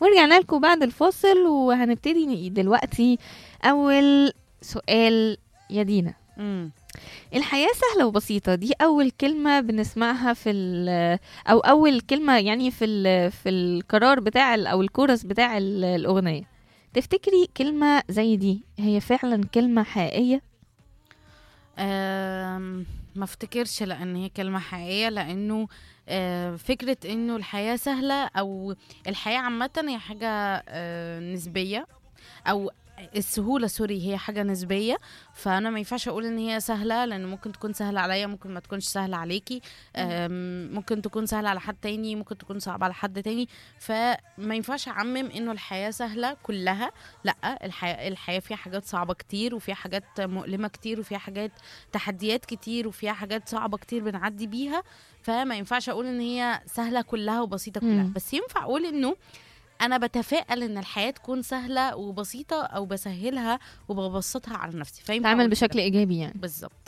ورجعنا لكم بعد الفاصل وهنبتدي دلوقتي. أول سؤال يا دينا، امم الحياة سهلة وبسيطة دي أول كلمة بنسمعها أو أول كلمة يعني في القرار بتاع أو الكورس بتاع الأغنية. تفتكري كلمة زي دي هي فعلا كلمة حقيقية؟ ما افتكرش لان هي كلمة حقيقية، لانه فكرة انه الحياة سهلة او الحياة عامة هي حاجة نسبية، او السهولة سوري هي حاجة نسبية. فأنا ما ينفعش أقول إن هي سهلة، لأن ممكن تكون سهلة عليا، ممكن ما تكونش سهلة عليكي. ممكن تكون سهلة على حد تاني، ممكن تكون صعبة على حد تاني. فما ينفعش أعمم إنه الحياة سهلة كلها. لأ، الحياة فيها حاجات صعبة كتير، وفيها حاجات مؤلمة كتير، وفيها حاجات تحديات كتير، وفيها حاجات صعبة كتير بنعدي بيها. فما ينفعش أقول إن هي سهلة كلها وبسيطة كلها، مم. بس ينفع أقول إنه انا بتفائل ان الحياه تكون سهله وبسيطه، او بسهلها وببسطها على نفسي، فينفع تعمل اقول كده. بشكل إيجابي يعني. بالظبط.